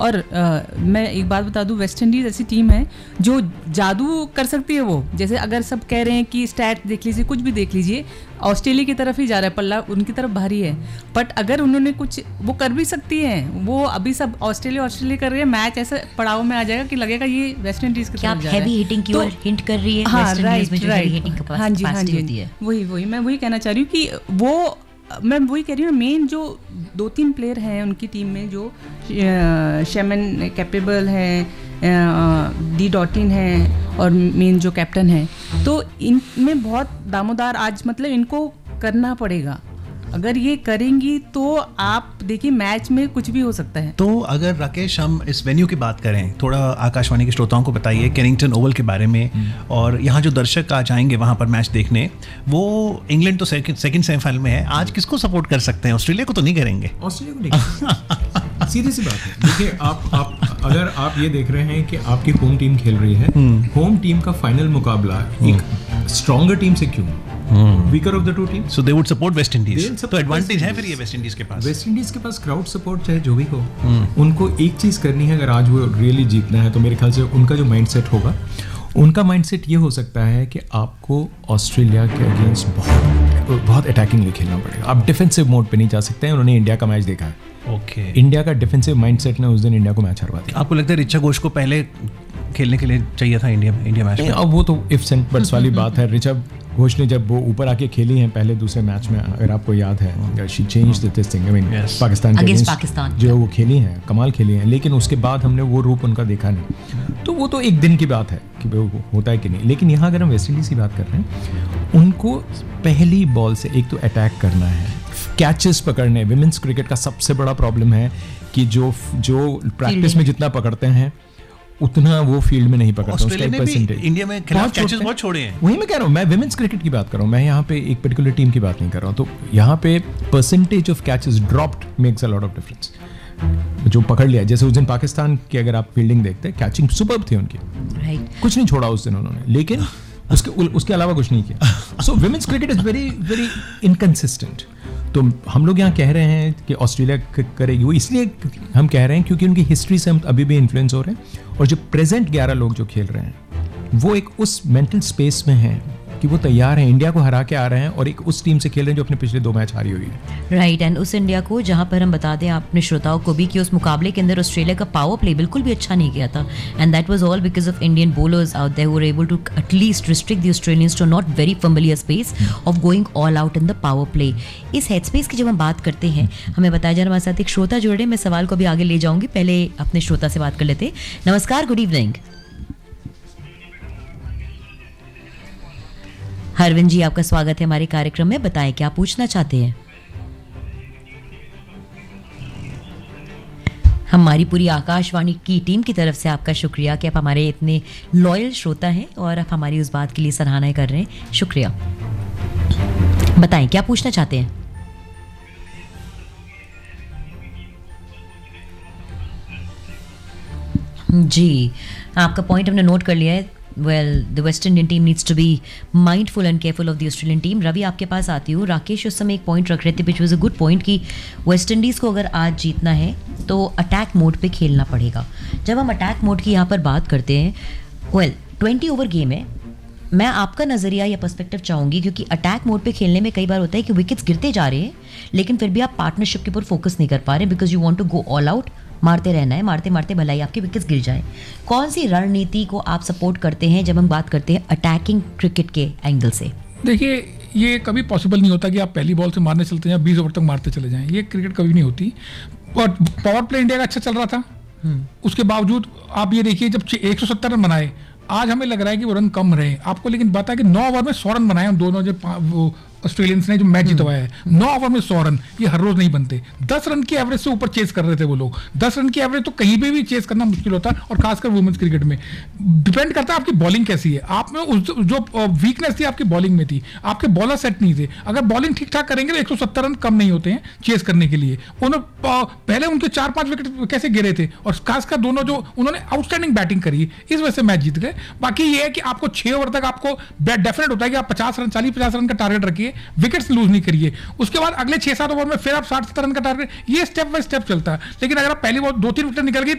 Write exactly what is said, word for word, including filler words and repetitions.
और आ, मैं एक बात बता दूं, वेस्ट इंडीज़ ऐसी टीम है जो जादू कर सकती है। वो जैसे अगर सब कह रहे हैं कि स्टैट देख लीजिए, कुछ भी देख लीजिए, ऑस्ट्रेलिया की तरफ ही जा रहा है पल्ला, उनकी तरफ भारी है। बट अगर उन्होंने कुछ, वो कर भी सकती है। वो अभी सब ऑस्ट्रेलिया ऑस्ट्रेलिया कर रही है, मैच ऐसे पड़ाव में आ जाएगा कि लगेगा ये वेस्ट इंडीज़ की तरफ जा रहा है। हैवी हिटिंग की ओर हिंट कर रही है। हाँ, वेस्ट इंडीज में जो राइट, हिटिंग राइट, हाँ जी, हाँ जी, वही वही मैं वही कहना चाह रही हूँ कि वो, मैं वही कह रही हूँ, मेन जो दो तीन प्लेयर हैं उनकी टीम में, जो शेमन कैपेबल हैं, डी डॉटिन है और मेन जो कैप्टन है, तो इनमें बहुत दामोदार आज मतलब इनको करना पड़ेगा। अगर ये करेंगी तो आप देखिए मैच में कुछ भी हो सकता है। तो अगर राकेश हम इस वेन्यू की बात करें, थोड़ा आकाशवाणी के श्रोताओं को बताइए केनिंगटन ओवल के बारे में, और यहाँ जो दर्शक आज आएंगे वहाँ पर मैच देखने, वो इंग्लैंड तो सेकंड सेमीफाइनल में है, आज किसको सपोर्ट कर सकते हैं? ऑस्ट्रेलिया को तो नहीं करेंगे? ऑस्ट्रेलिया को नहीं। सीधी सी बात है, देखिए आप आप अगर आप ये देख रहे हैं कि आपकी होम टीम खेल रही है, होम टीम का फाइनल मुकाबला एक स्ट्रॉन्गर टीम से क्यों, weaker of the two team, so they would support West Indies. तो एडवांटेज है फिर ये वेस्ट इंडीज के पास। वेस्ट इंडीज के पास क्राउड सपोर्ट चाहे जो भी हो, उनको एक चीज करनी है, अगर आज वो रियली जीतना है तो मेरे ख्याल से उनका जो माइंडसेट होगा, उनका माइंडसेट ये हो सकता है कि आपको ऑस्ट्रेलिया के अगेंस्ट बहुत बहुत अटैकिंगली खेलना पड़ेगा। आप डिफेंसिव मोड पे नहीं जा सकते हैं। उन्होंने इंडिया का मैच देखा है, ओके okay. इंडिया का डिफेंसिव माइंडसेट ने उस दिन इंडिया को मैच हरवा दिया। आपको लगता है ऋचा घोष को पहले खेलने के लिए चाहिए था इंडिया में, इंडिया मैच में? अब वो तो इफ एंड बट्स वाली बात है। ऋचा घोष ने जब वो ऊपर आके खेली हैं पहले दूसरे मैच में, अगर आपको याद है, she changed this thing, I mean Pakistan के अगेंस्ट पाकिस्तान जो वो खेली हैं, कमाल खेली हैं, लेकिन उसके बाद हमने वो रूप उनका देखा नहीं। तो वो तो एक दिन की बात है कि वो होता है कि नहीं। लेकिन यहाँ अगर हम वेस्ट इंडीज़ की बात कर रहे हैं, उनको पहली बॉल से एक तो अटैक करना है, कैचेस पकड़ने। विमेंस क्रिकेट का सबसे बड़ा प्रॉब्लम है कि जो जो प्रैक्टिस में जितना पकड़ते हैं उतना वो फील्ड में नहीं पकड़ता। ऑस्ट्रेलिया ने भी इंडिया में खिलाफ कैचेस बहुत छोड़े हैं। वही मैं कह रहा हूँ, मैं विमेंस क्रिकेट की बात कर रहा हूँ, मैं यहाँ पे एक पर्टिकुलर टीम की बात नहीं कर रहा हूँ। तो यहाँ पे percentage of catches dropped makes a lot of difference. जो पकड़ लिया, जैसे उस दिन पाकिस्तान की अगर आप फील्डिंग देखते हैं, कैचिंग सुपर्ब थी उनकी, राइट, कुछ नहीं छोड़ा उस दिन उन्होंने, लेकिन उसके उसके अलावा कुछ नहीं किया। सो women's cricket is very very inconsistent. तो हम लोग यहाँ कह रहे हैं कि ऑस्ट्रेलिया करेगी, वो इसलिए हम कह रहे हैं क्योंकि उनकी हिस्ट्री से हम अभी भी इन्फ्लुएंस हो रहे हैं, और जो प्रेजेंट ग्यारह लोग जो खेल रहे हैं वो एक उस मेंटल स्पेस में हैं कि वो तैयार हैं, इंडिया को हरा के आ रहे हैं, और एक उस टीम से खेल रहे हैं जो अपने पिछले दो मैच हारी हुई है। राइट, एंड उस इंडिया को, जहां पर हम बता दें अपने श्रोताओं को भी कि उस मुकाबले के अंदर ऑस्ट्रेलिया का पावर प्ले बिल्कुल भी अच्छा नहीं किया था, and that was all because of Indian bowlers out there who were able to at least restrict the Australians to not very familiar space of going all out in the power play. इस head space की जब हम बात करते हैं, हमें बताया जा रहा है हमारे साथ एक श्रोता जुड़ रहे हैं। मैं सवाल को भी आगे ले जाऊंगी, पहले अपने श्रोता से बात कर लेते हैं। नमस्कार, गुड इवनिंग। हरविंद जी, आपका स्वागत है हमारे कार्यक्रम में। बताएं क्या पूछना चाहते हैं। हमारी पूरी आकाशवाणी की टीम की तरफ से आपका शुक्रिया कि आप हमारे इतने लॉयल श्रोता हैं और आप हमारी उस बात के लिए सराहना कर रहे हैं। शुक्रिया। बताएं क्या पूछना चाहते हैं। जी, आपका पॉइंट हमने नोट कर लिया है। Well, the West Indian team needs to be mindful and careful of the Australian team. Ravi, आपके पास आती हूँ। राकेश उस समय एक पॉइंट रख रहे थे, which was a good point, कि वेस्ट इंडीज़ को अगर आज जीतना है तो अटैक मोड पे खेलना पड़ेगा। जब हम अटैक मोड की यहाँ पर बात करते हैं, वेल ट्वेंटी ओवर गेम है, मैं आपका नज़रिया या पर्सपेक्टिव चाहूँगी, क्योंकि अटैक मोड पे खेलने में कई बार होता है कि विकेट्स गिरते जा रहे हैं लेकिन फिर भी आप पार्टनरशिप के ऊपर फोकस नहीं कर पा रहे, because you want to go all out, मारते रहना है, मारते मारते भलाई आपके विकेट्स गिर जाएं। कौन सी रणनीति को आप सपोर्ट करते हैं जब हम बात करते हैं अटैकिंग क्रिकेट के एंगल से? देखिए, ये कभी पॉसिबल नहीं होता कि आप पहली बॉल से मारने चलते हैं, बीस ओवर तक मारते चले जाएं, ये क्रिकेट कभी नहीं होती। और पावर प्ले इंडिया का अच्छा चल रहा था, उसके बावजूद आप ये देखिए जब एक सौ सत्तर रन बनाए, आज हमें लग रहा है कि वो रन कम रहे आपको, लेकिन बात है कि नौ ओवर में सौ रन बनाए हम दोनों, जो वो ऑस्ट्रेलियंस ने जो मैच जितवाया है, नौ ओवर में सौ रन, ये हर रोज नहीं बनते। दस रन की एवरेज से ऊपर चेस कर रहे थे वो लोग। दस रन की एवरेज तो कहीं पे भी चेस करना मुश्किल होता है, और खासकर वुमेन्स क्रिकेट में डिपेंड करता है आपकी बॉलिंग कैसी है। आप में उस जो वीकनेस थी आपकी बॉलिंग में थी, आपके बॉलर सेट नहीं थे। अगर बॉलिंग ठीक ठाक करेंगे तो एक सौ सत्तर रन कम नहीं होते हैं चेस करने के लिए। उन्होंने पहले उनके चार पांच विकेट कैसे गिरे थे, और खासकर दोनों जो उन्होंने आउटस्टैंडिंग बैटिंग करी, इस वजह से मैच जीत गए। बाकी ये है कि आपको छह ओवर तक आपको डेफिनेट होता है कि आप पचास रन चालीस पचास रन का टारगेट रखिए, विकेट्स लूज नहीं करिए। उसके बाद अगले छह सात ओवर में फिर आप साठ सत्तर रन का टारगेट, ये स्टेप बाय स्टेप चलता है। लेकिन अगर आप पहली बॉल दो तीन विकेट निकल गई